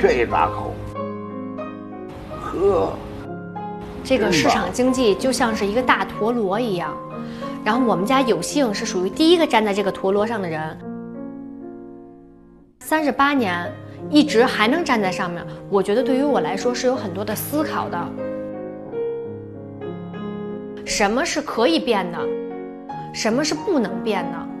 这大口，呵， 这个市场经济就像是一个大陀螺一样，然后我们家有幸是属于第一个站在这个陀螺上的人。38年一直还能站在上面，我觉得对于我来说是有很多的思考的。什么是可以变的？什么是不能变的？